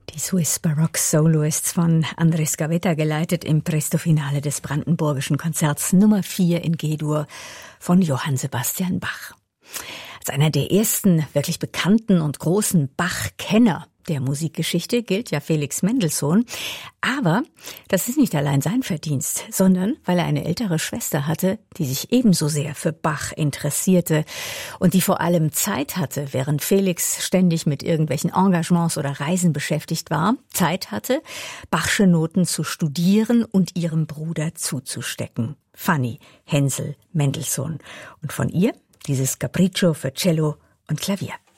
Die Swiss Baroque Soloists von Andrés Gavetta geleitet im Presto-Finale des Brandenburgischen Konzerts Nummer 4 in G-Dur von Johann Sebastian Bach. Als einer der ersten wirklich bekannten und großen Bach-Kenner der Musikgeschichte gilt ja Felix Mendelssohn. Aber das ist nicht allein sein Verdienst, sondern weil er eine ältere Schwester hatte, die sich ebenso sehr für Bach interessierte und die vor allem Zeit hatte, während Felix ständig mit irgendwelchen Engagements oder Reisen beschäftigt war, Zeit hatte, Bachsche Noten zu studieren und ihrem Bruder zuzustecken. Fanny Hensel Mendelssohn. Und von ihr dieses Capriccio für Cello und Klavier.